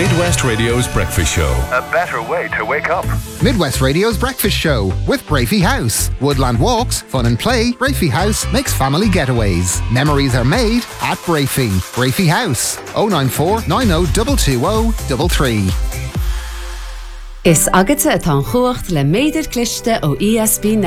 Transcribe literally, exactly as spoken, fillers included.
Midwest Radio's Breakfast Show. A better way to wake up. Midwest Radio's Breakfast Show with Brafey House. Woodland walks, fun and play. Brafey House makes family getaways. Memories are made at Brafey. Brafey House. oh nine four nine oh two two oh three three. Is agate atá chuacht le méidir cliste ó E S B